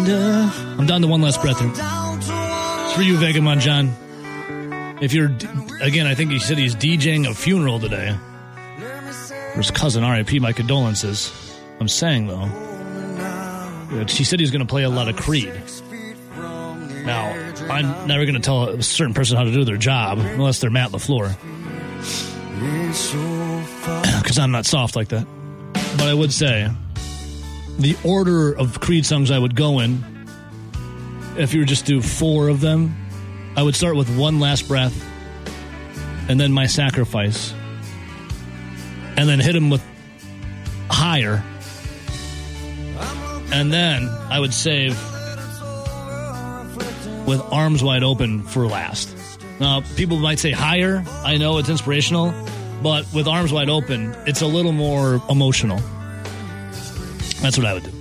wonder. I'm down to one last breath here. It's for you, Vegamon John. If you're, again, I think he said he's DJing a funeral today. For his cousin, R.I.P., my condolences. I'm saying, though, he said he's going to play a lot of Creed. Now, I'm never going to tell a certain person how to do their job unless they're Matt LaFleur. Because I'm not soft like that. But I would say the order of Creed songs I would go in, if you were just do 4 of them, I would start with One Last Breath, and then My Sacrifice, and then hit him with Higher, and then I would save with Arms Wide Open for last. Now, people might say Higher. I know it's inspirational, but with Arms Wide Open, it's a little more emotional. That's what I would do.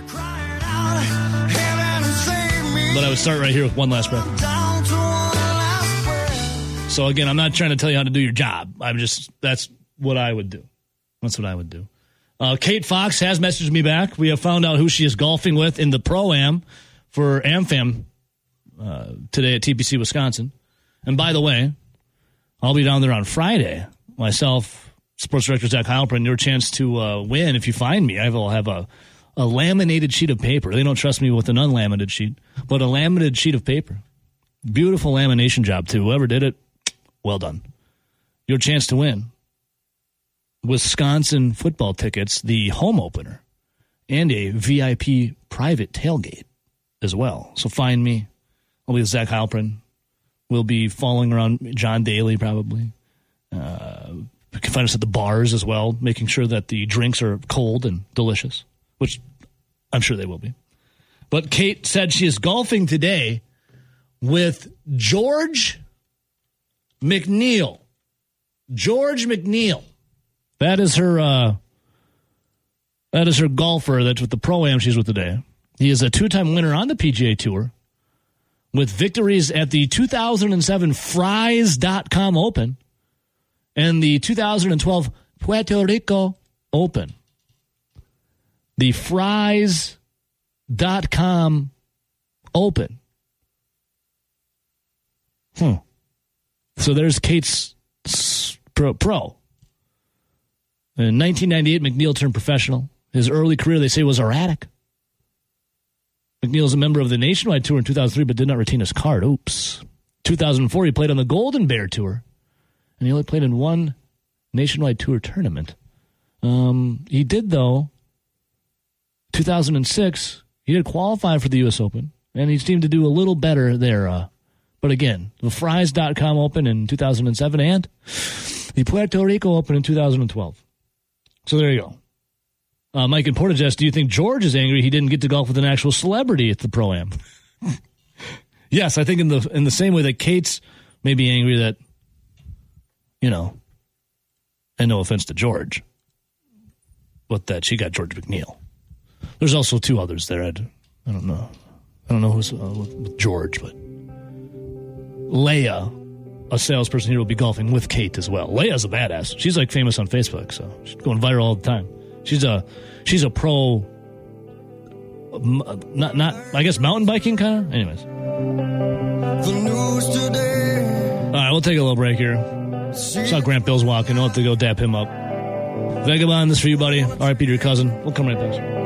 But I would start right here with One Last Breath. So again, I'm not trying to tell you how to do your job. That's what I would do. That's what I would do. Kate Fox has messaged me back. We have found out who she is golfing with in the Pro-Am for AmFam today at TPC, Wisconsin. And by the way, I'll be down there on Friday. Myself, Sports Director Zach Heilprin, your chance to win if you find me. I will have a laminated sheet of paper. They don't trust me with an unlaminated sheet, but a laminated sheet of paper. Beautiful lamination job, too. Whoever did it, well done. Your chance to win. Wisconsin football tickets, the home opener, and a VIP private tailgate as well. So find me. I'll be with Zach Heilprin. We'll be following around John Daly probably. You can find us at the bars as well, making sure that the drinks are cold and delicious, which I'm sure they will be. But Kate said she is golfing today with George McNeil. George McNeil. That is her golfer that's with the Pro-Am she's with today. He is a 2-time winner on the PGA Tour with victories at the 2007 Fries.com Open and the 2012 Puerto Rico Open. The Fries.com Open. So there's Kate's pro. In 1998, McNeil turned professional. His early career, they say, was erratic. McNeil is a member of the Nationwide Tour in 2003, but did not retain his card. Oops. 2004, he played on the Golden Bear Tour, and he only played in one Nationwide Tour tournament. He did, though, 2006, he did qualify for the U.S. Open, and he seemed to do a little better there. But again, the Fries.com Open in 2007 and the Puerto Rico Open in 2012. So there you go. Mike in Portages, do you think George is angry he didn't get to golf with an actual celebrity at the Pro-Am? Yes, I think in the same way that Kate's may be angry that, and no offense to George, but that she got George McNeil. There's also 2 others there. I don't know. I don't know who's with George, but Leia, a salesperson here, will be golfing with Kate as well. Leia's a badass. She's like famous on Facebook, so she's going viral all the time. She's a pro, not I guess mountain biking kind of. Anyways, the news today. All right, we'll take a little break here. Saw Grant Bill's walking. I'll have to go dap him up. Vagabond, this for you, buddy. R.I.P. to your cousin. We'll come right back.